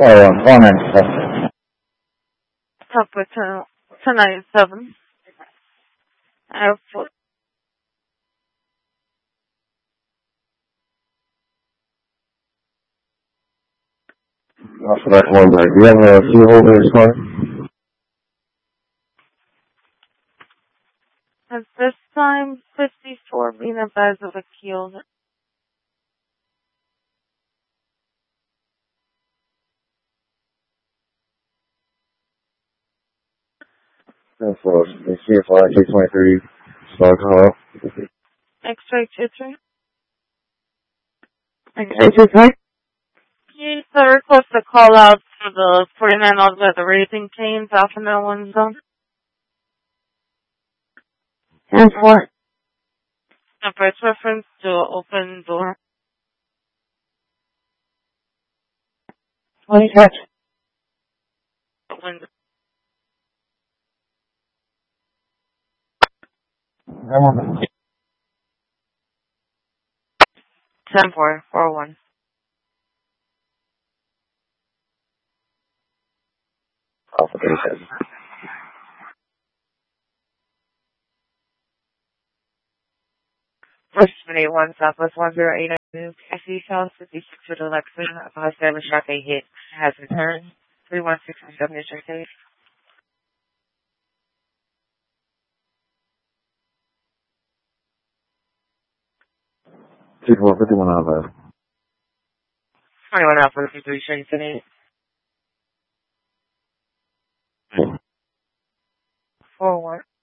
197. Top with 1097. Airport. That's what I wonder. Do you have a key holder this morning? At this time, 54 being advised of a key holder. That's for the CFI 623 Star Colorado. X-ray 23. X-ray 23? Please request a call out for the 49 odds by the Raising Canes off in the one zone. And what? Number reference to open door. What is that? Window. I want to. 10-4-4-1. Confirmation. First 81 Southwest 1089. I see South 56 with Alexa. About 7 shot they hit. Has returned. 3167 is your case. 51 out of 21 Alpha 53 Shane City. 4-1.